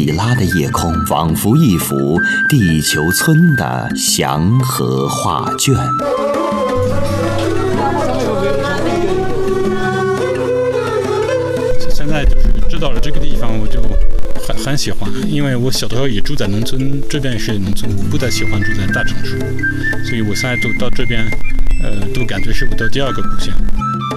碧拉的夜空，仿佛一幅地球村的祥和画卷。 现在就是知道了这个地方，我就很喜欢，因为我小时候也住在农村，这边是农村，我不太喜欢住在大城市，所以我现在到这边，都感觉是我的第二个故乡。